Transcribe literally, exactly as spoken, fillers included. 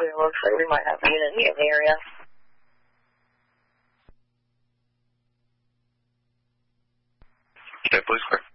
It looks like we might have a unit in the area. Okay, police car.